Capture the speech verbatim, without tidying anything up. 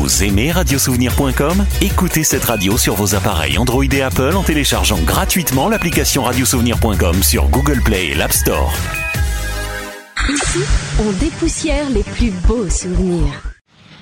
Vous aimez radiosouvenir point com ? Écoutez cette radio sur vos appareils Android et Apple en téléchargeant gratuitement l'application radiosouvenir point com sur Google Play et l'App Store. Ici, on dépoussière les plus beaux souvenirs.